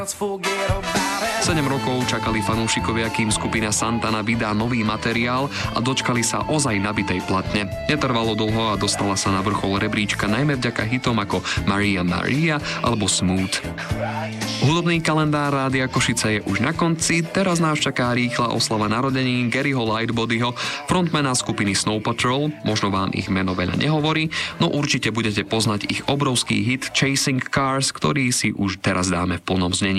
7 rokov čakali fanúšikovia, kým skupina Santana vydá nový materiál a dočkali sa ozaj nabitej platne. Netrvalo dlho a dostala sa na vrchol rebríčka najmä vďaka hitom ako Maria Maria alebo Smooth. Hudobný kalendár Rádia Košice je už na konci, teraz nás čaká rýchla oslava narodenín Garyho Lightbodyho, frontmana skupiny Snow Patrol, možno vám ich meno veľa nehovorí, no určite budete poznať ich obrovský hit Chasing Cars, ktorý si už teraz dáme v plnom znení.